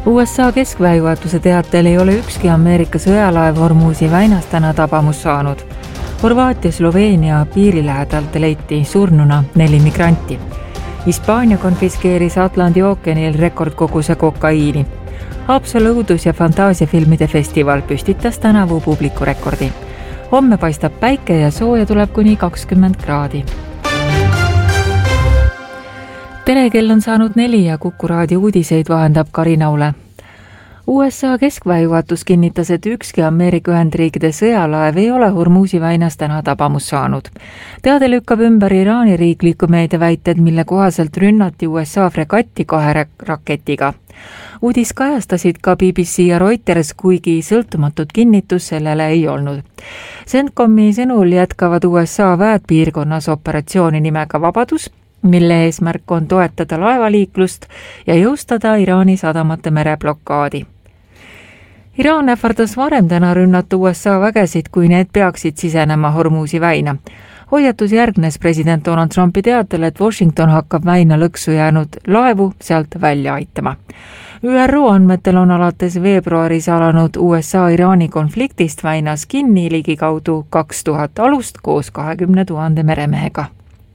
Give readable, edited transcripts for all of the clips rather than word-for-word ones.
USA keskväejuhatuse teatel ei ole ükski Ameerika sõjalaev Hormuzi väinas täna tabamust saanud. Horvaatia Sloveenia piiri lähedalt leiti surnuna 4 migranti. Hispaania konfiskeeris Atlandi ookeanil rekordkoguse kokaiini. Haapsalu õudus- ja fantaasiafilmide festival püstitas tänavu publikurekordi. Homme paistab päike ja sooja tuleb kuni 20 kraadi. Telekell on saanud 4 ja Kuku raadio uudiseid vahendab Karina Ule. USA keskväejuhatus kinnitas, et ükski Ameerika Ühendriikide sõjalaev ei ole Hormuzi väinas täna tabamust saanud. Teade lükkab ümber Iraani riikliku meedia väited, mille kohaselt rünnati USA fregatti 2 raketiga. Uudis kajastasid ka BBC ja Reuters, kuigi sõltumatut kinnitust sellele ei olnud. CENTCOMi sõnul jätkavad USA väed piirkonnas operatsiooni nimega Vabadus, mille eesmärk on toetada laevaliiklust ja jõustada Iraani sadamate mereblokaadi. Iraan ähvardas varem täna rünnata USA vägesid, kui need peaksid sisenema Hormuzi väina. Hoiatus järgnes president Donald Trumpi teatel, et Washington hakkab väina lõksu jäänud laevu sealt välja aitama. ÜRO andmetel on alates veebruaris alanud USA-Iraani konfliktist väinas kinni ligikaudu 2000 alust koos 20 000 meremehega.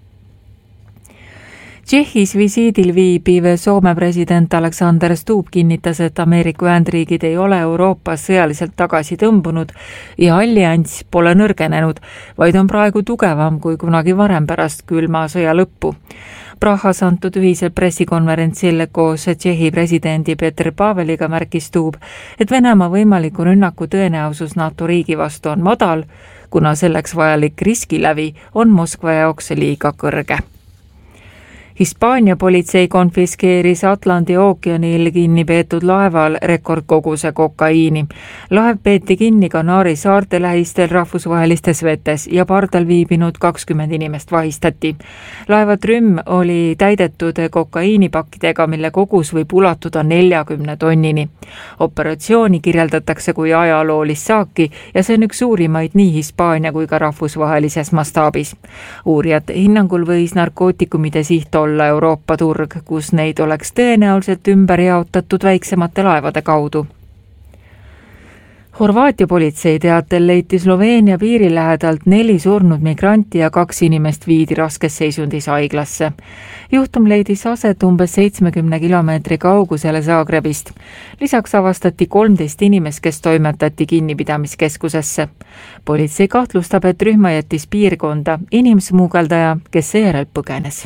Tšehhis visiidil viibiv Soome president Alexander Stubb kinnitas, et Ameerika Ühendriigid ei ole Euroopas sõjaliselt tagasi tõmbunud ja allianss pole nõrgenenud, vaid on praegu tugevam kui kunagi varem pärast külma sõja lõppu. Prahas antud ühisel pressikonverentsil koos Tšehhi presidendi Petr Paveliga märkis Stubb, et Venemaa võimaliku rünnaku tõenäosus NATO riigi vastu on madal, kuna selleks vajalik riskilävi on Moskva jaoks liiga kõrge. Hispaania politsei konfiskeeris Atlandi ookeanil kinni peetud laeval rekordkoguse kokaiini. Laev peeti kinni Kanaari saarte lähistel rahvusvahelistes vetes ja pardal viibinud 20 inimest vahistati. Laeva trümm oli täidetud kokaiinipakkidega, mille kogus võib ulatuda 40 tonnini. Operatsiooni kirjeldatakse kui ajaloolist saaki ja see on üks suurimaid nii Hispaania kui ka rahvusvahelises mastaabis. Uurijate hinnangul võis narkootikumide siht olla Euroopa turg, kus neid oleks tõenäoliselt ümber jaotatud väiksemate laevade kaudu. Horvaatia politsei teatel leiti Sloveenia piiri lähedalt 4 surnud migranti ja 2 inimest viidi raskes seisundis haiglasse. Juhtum leidis aset umbes 70 kilomeetri kaugusele Zagrebist. Lisaks avastati 13 inimest, kes toimetati kinnipidamiskeskusesse. Politsei kahtlustab, et rühma jättis piirkonda inimsmuugeldaja, kes seejärel põgenes.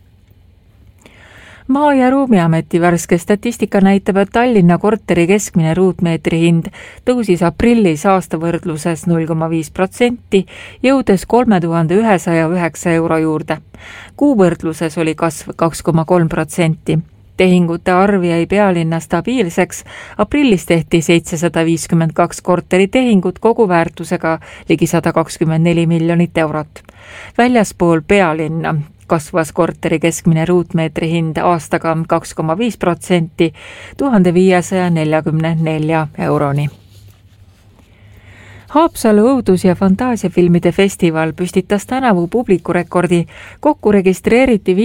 Maa- ja Ruumiameti värske statistika näitab, et Tallinna korteri keskmine ruutmeetri hind tõusis aprillis aastavõrdluses 0,5%, jõudes 3109 euro juurde. Kuuvõrdluses oli kasv 2,3%. Tehingute arv jäi pealinna stabiilseks. Aprillis tehti 752 korteritehingut koguväärtusega ligi 124 miljonit eurot. Väljaspool pealinna kasvas korteri keskmine ruutmeetri hind aastaga 2,5% 1544 euroni. Haapsalu õudus- ja fantaasiafilmide festival püstitas tänavu publikurekordi. Kokku registreeriti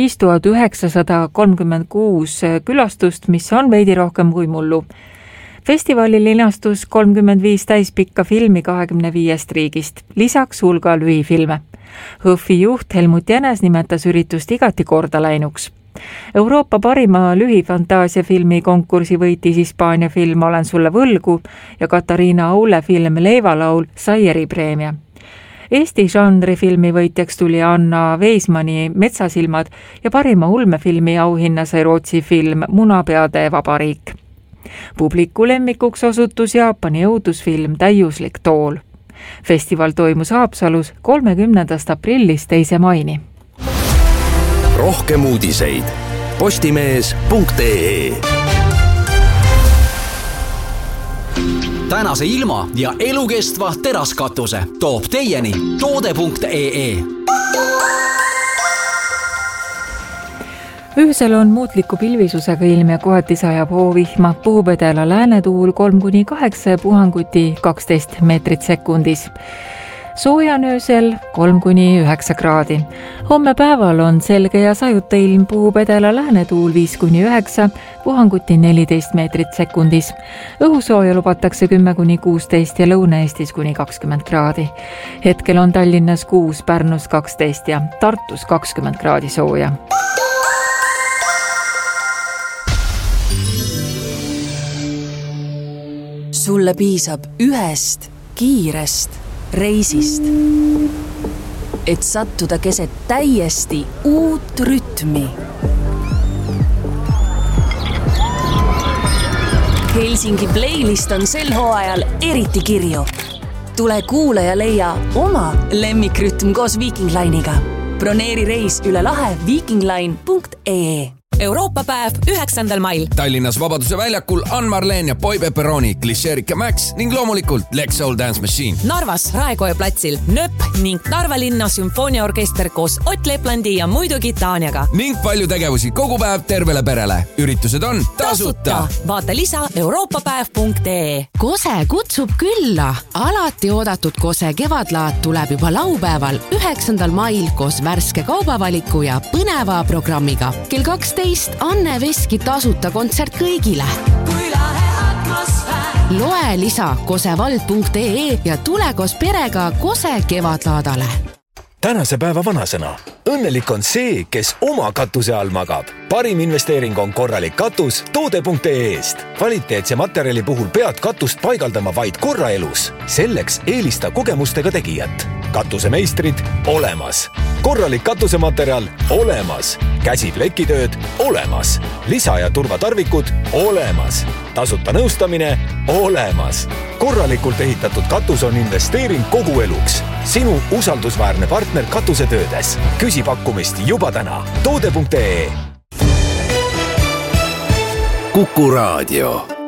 5936 külastust, mis on veidi rohkem kui mullu. Festivalil linastus 35 täispikka filmi 25 riigist, lisaks hulga lühifilme. HÖFFi juht Helmut Jänes nimetas üritust igati korda läinuks. Euroopa parima lühifantaasiafilmi konkursi võitis Hispaania film Olen sulle võlgu ja Katariina Aule film Leivalaul sai eripreemia. Eesti žanrifilmi võitjaks tuli Anna Veismani Metsasilmad ja parima ulmefilmi auhinna sai Rootsi film Munapeade vabariik. Publiku lemmikuks osutus Jaapani õudusfilm Täiuslik tool. Festival toimus Haapsalus 30. aprillist 2. maini. Rohkem uudiseid postimees.ee. Tänase ilma ja elukestva teraskatuse toob teieni toode.ee. Öösel on muutliku pilvisusega ilm ja kohati sajab hoovihma, puhub edela läänetuul 3–8 ja puhanguti 12 meetrit sekundis. sooja on öösel 3-9 kraadi. Homme päeval on selge ja sajuta ilm, puhub edela läänetuul 5-9, puhanguti 14 meetrit sekundis. Õhusooja lubatakse 10-16 ja Lõuna-Eestis kuni 20 kraadi. Hetkel on Tallinnas 6, Pärnus 12 ja Tartus 20 kraadi sooja. Sulle piisab ühest kiirest reisist, et sattuda keset täiesti uut rütmi. Helsingi playlist on sel hooajal eriti kirju. Tule kuule ja leia oma lemmikrütm koos Viking Line'iga. Broneeri reis üle lahe vikingline.ee. Euroopa päev 9. mail. Tallinnas Vabaduse väljakul Ann-Marleen ja Boy Pepperoni, Klišeerik ja Max ning loomulikult Lex Soul Dance Machine. Narvas Raekoja platsil Nööp ning Narva linna sümfooniaorkester koos Ott Leplandi ja muidugi Taaniaga. Ning palju tegevusi kogu päev tervele perele. Üritused on tasuta. Vaata lisa euroopapäev.ee. Kose kutsub külla. Alati oodatud Kose kevadlaat tuleb juba laupäeval 9. mail koos värske kaubavaliku ja põneva programmiga. Kell 12 Anne Veski tasuta kontsert kõigile. Loe lisa kosevald.ee ja tule koos perega Kose kevadlaadale. Tänase päeva vanasõna. Õnnelik on see, kes oma katuse all magab. Parim investeering on korralik katus toode.ee-st. Kvaliteetse materjali puhul pead katust paigaldama vaid korra elus. Selleks eelista kogemustega tegijat. Katusemeistrid olemas. Korralik katusematerjal olemas. Käsiplekitööd olemas. Lisa- ja turvatarvikud olemas. Tasuta nõustamine olemas. Korralikult ehitatud katus on investeering kogu eluks. Sinu usaldusväärne partner katusetöödes. Küsi pakkumist juba täna. Toode.ee. Kuku Raadio.